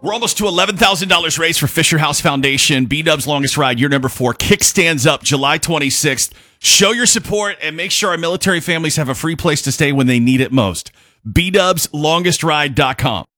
We're almost to $11,000 raised for Fisher House Foundation. B-Dub's Longest Ride, year number 4. Kickstands up July 26th. Show your support and make sure our military families have a free place to stay when they need it most. BDubsLongestRide.com.